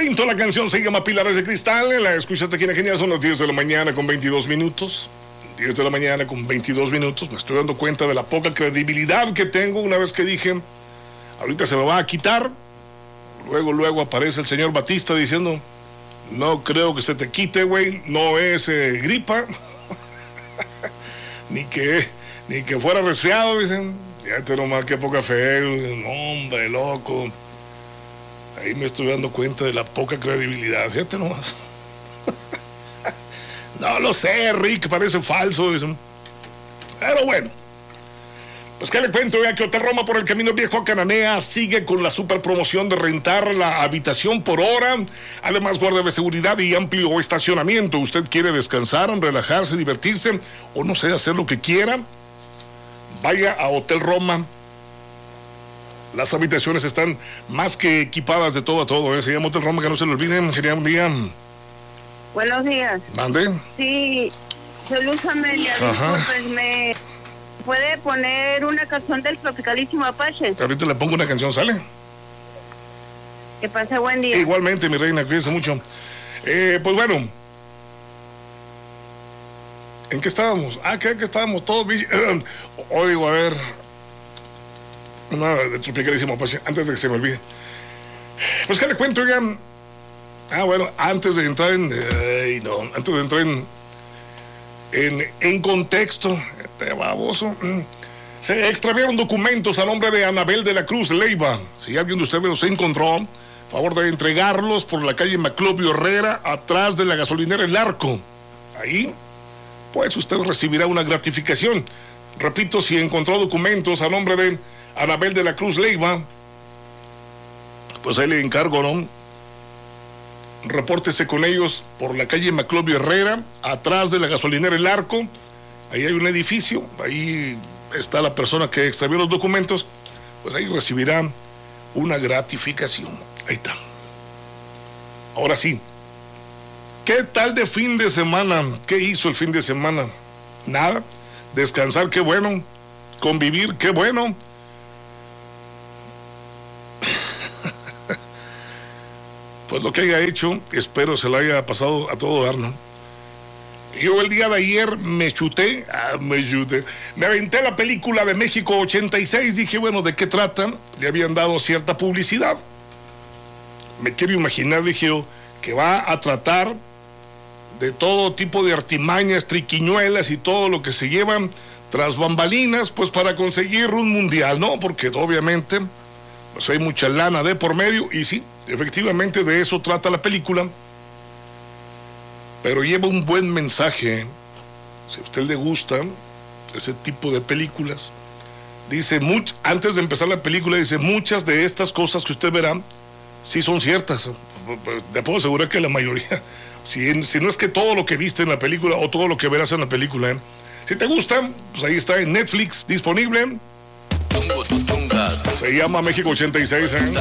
Laberinto, la canción se llama Pilares de Cristal. La escuchaste aquí en la Genial, son las 10 de la mañana con 22 minutos. 10 de la mañana con 22 minutos. Me estoy dando cuenta de la poca credibilidad que tengo una vez que dije, ahorita se me va a quitar. Luego aparece el señor Batista diciendo, no creo que se te quite, güey, no es gripa. ni que fuera resfriado, dicen. Fíjate nomás, qué poca fe. No, hombre, loco. Ahí me estoy dando cuenta de la poca credibilidad. Fíjate nomás. No lo sé, Rick, parece falso, dicen. Pero bueno. Pues qué le cuento, ya que Hotel Roma por el Camino Viejo a Cananea sigue con la super promoción de rentar la habitación por hora. Además, guardia de seguridad y amplio estacionamiento. Usted quiere descansar, relajarse, divertirse o no sé, hacer lo que quiera. Vaya a Hotel Roma. Las habitaciones están más que equipadas de todo a todo. Se llama Hotel Roma, que no se lo olviden. Sería un día. Buenos días. ¿Mande? Sí, soy Luz Amelia. Pues me puede poner una canción del Tropicalísimo Apache. Ahorita le pongo una canción, ¿sale? Que pase buen día. Igualmente, mi reina, cuídese mucho. Pues bueno. ¿En qué estábamos? ¿Qué estábamos todos? Oigo, a ver. Una de Tropicalísimo Apache, antes de que se me olvide. Pues qué le cuento, oigan. Bueno, antes de entrar en contexto, este baboso, se extraviaron documentos a nombre de Anabel de la Cruz Leiva. Si alguien de ustedes los encontró, favor de entregarlos por la calle Maclovio Herrera, atrás de la gasolinera El Arco. Ahí, pues usted recibirá una gratificación. Repito, si encontró documentos a nombre de Anabel de la Cruz Leiva, pues ahí le encargo, ¿no? Repórtese con ellos por la calle Maclovio Herrera, atrás de la gasolinera El Arco. Ahí hay un edificio, ahí está la persona que extravió los documentos, pues ahí recibirá una gratificación. Ahí está. Ahora sí, ¿qué tal de fin de semana? ¿Qué hizo el fin de semana? Nada. Descansar, qué bueno. Convivir, qué bueno. Pues lo que haya hecho, espero se lo haya pasado a todo dar, ¿no? Yo el día de ayer me aventé la película de México 86, dije, bueno, ¿de qué trata? Le habían dado cierta publicidad. Me quiero imaginar, dije yo, que va a tratar de todo tipo de artimañas, triquiñuelas y todo lo que se llevan tras bambalinas, pues para conseguir un mundial, ¿no? Porque obviamente pues hay mucha lana de por medio, y sí, efectivamente de eso trata la película, pero lleva un buen mensaje. Si a usted le gusta ese tipo de películas, dice, antes de empezar la película, dice, muchas de estas cosas que usted verá, sí son ciertas. Te puedo asegurar que la mayoría, si no es que todo lo que viste en la película, o todo lo que verás en la película, si te gusta, pues ahí está en Netflix disponible. Se llama México 86,